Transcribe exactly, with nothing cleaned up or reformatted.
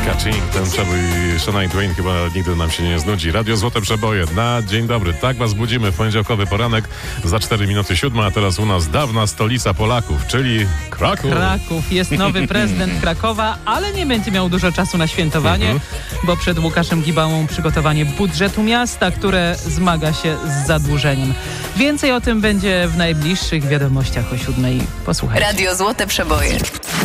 Kaczyński, ten przebój Shania Twain chyba nigdy nam się nie znudzi. Radio Złote Przeboje na dzień dobry. Tak was budzimy w poniedziałkowy poranek za cztery minuty siódma, a teraz u nas dawna stolica Polaków, czyli Kraków. Kraków. Jest nowy prezydent Krakowa, ale nie będzie miał dużo czasu na świętowanie, mhm. bo przed Łukaszem Gibałą przygotowanie budżetu miasta, które zmaga się z zadłużeniem. Więcej o tym będzie w najbliższych wiadomościach o siódmej. Posłuchajcie. Radio Złote Przeboje.